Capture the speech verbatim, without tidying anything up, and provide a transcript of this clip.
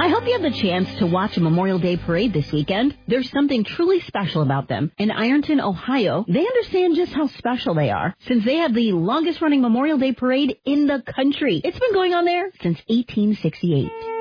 I hope you have the chance to watch a Memorial Day parade this weekend. There's something truly special about them. In Ironton, Ohio, they understand just how special they are, since they have the longest-running Memorial Day parade in the country. It's been going on there since eighteen sixty-eight.